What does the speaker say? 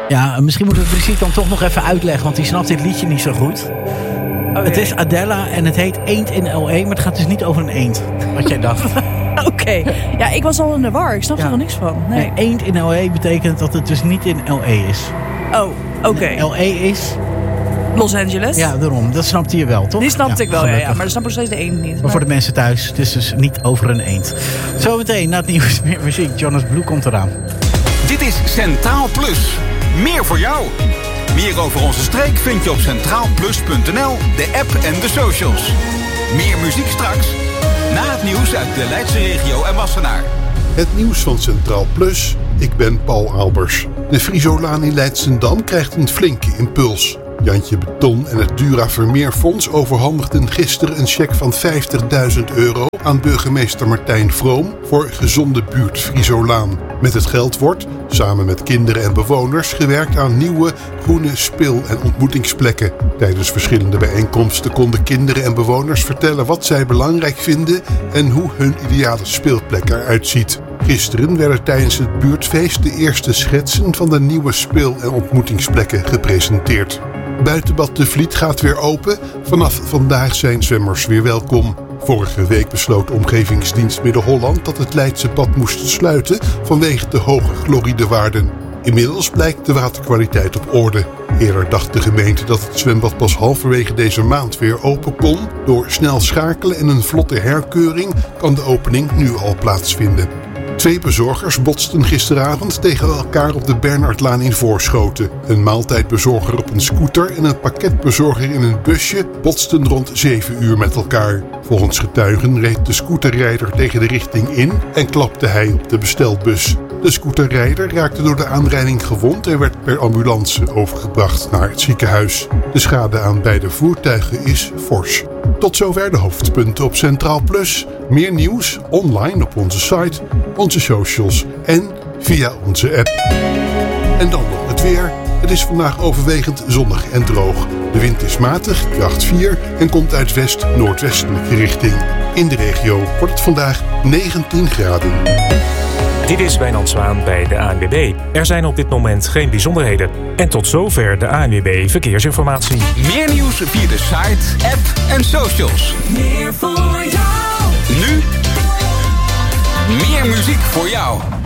Ja, misschien moeten we Brigitte dan toch nog even uitleggen, want die snapt dit liedje niet zo goed. Okay. Het is Adela en het heet Eend in L.A., maar het gaat dus niet over een eend, wat jij dacht. Oké. Ja, ik was al in de war. Ik snap er nog niks van. Nee, Eend in L.A. betekent dat het dus niet in L.A. is. Oh, oké. L.A. is... Los Angeles? Ja, daarom. Dat snapte je wel, toch? Die snapte ik wel, ja. Maar dat snap ik steeds de eend niet. Maar voor de mensen thuis, het is dus niet over een eend. Zometeen, na het nieuws meer muziek. Jonas Blue komt eraan. Dit is Centraal Plus. Meer voor jou. Meer over onze streek vind je op centraalplus.nl, de app en de socials. Meer muziek straks, na het nieuws uit de Leidse regio en Wassenaar. Het nieuws van Centraal Plus. Ik ben Paul Albers. De Friesolaan in Leidschendam krijgt een flinke impuls. Jantje Beton en het Dura Vermeerfonds overhandigden gisteren een cheque van €50.000 aan burgemeester Martijn Vroom voor Gezonde Buurt Friesolaan. Met het geld wordt, samen met kinderen en bewoners, gewerkt aan nieuwe groene speel- en ontmoetingsplekken. Tijdens verschillende bijeenkomsten konden kinderen en bewoners vertellen wat zij belangrijk vinden en hoe hun ideale speelplek eruit ziet. Gisteren werden tijdens het buurtfeest de eerste schetsen van de nieuwe speel- en ontmoetingsplekken gepresenteerd. Buitenbad De Vliet gaat weer open. Vanaf vandaag zijn zwemmers weer welkom. Vorige week besloot Omgevingsdienst Midden-Holland dat het Leidse bad moest sluiten vanwege de hoge chloridewaarden. Inmiddels blijkt de waterkwaliteit op orde. Eerder dacht de gemeente dat het zwembad pas halverwege deze maand weer open kon. Door snel schakelen en een vlotte herkeuring kan de opening nu al plaatsvinden. 2 bezorgers botsten gisteravond tegen elkaar op de Bernhardlaan in Voorschoten. Een maaltijdbezorger op een scooter en een pakketbezorger in een busje botsten rond 7 uur met elkaar. Volgens getuigen reed de scooterrijder tegen de richting in en klapte hij op de bestelbus. De scooterrijder raakte door de aanrijding gewond en werd per ambulance overgebracht naar het ziekenhuis. De schade aan beide voertuigen is fors. Tot zover de hoofdpunten op Centraal Plus. Meer nieuws online op onze site, onze socials en via onze app. En dan nog het weer. Het is vandaag overwegend zonnig en droog. De wind is matig, kracht 4 en komt uit west-noordwestelijke richting. In de regio wordt het vandaag 19 graden. Dit is Wijnand Zwaan bij de ANWB. Er zijn op dit moment geen bijzonderheden. En tot zover de ANWB Verkeersinformatie. Meer nieuws via de site, app en socials. Meer voor jou. Nu meer muziek voor jou.